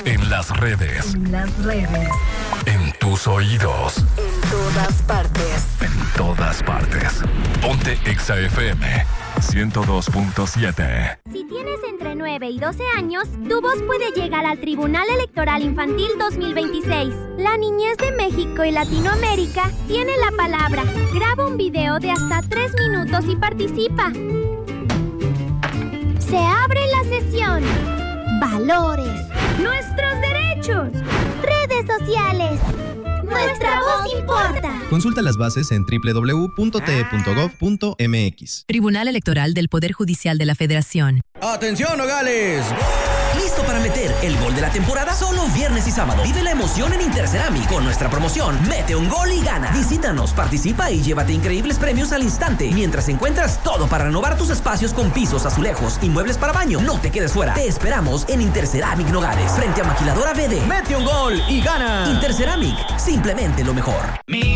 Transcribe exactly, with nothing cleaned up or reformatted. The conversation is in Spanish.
En las redes. En las redes. En tus oídos. En todas partes. En todas partes. Ponte Exa F M ciento dos punto siete. Si tienes entre nueve y doce años, tu voz puede llegar al Tribunal Electoral Infantil dos mil veintiséis. La niñez de México y Latinoamérica tiene la palabra. Graba un video de hasta tres minutos y participa. Se abre la sesión. Valores. Nuestros derechos. Redes sociales. Nuestra voz importa. Consulta las bases en doble u doble u doble u punto t e punto gov punto m x. Tribunal Electoral del Poder Judicial de la Federación. ¡Atención, Nogales! ¿Listo para meter el gol de la temporada? Solo viernes y sábado. Vive la emoción en Interceramic con nuestra promoción Mete un gol y gana. Visítanos, participa y llévate increíbles premios al instante mientras encuentras todo para renovar tus espacios con pisos, azulejos y muebles para baño. No te quedes fuera. Te esperamos en Interceramic Nogales, frente a Maquiladora B D. Mete un gol y gana. Interceramic, simplemente lo mejor.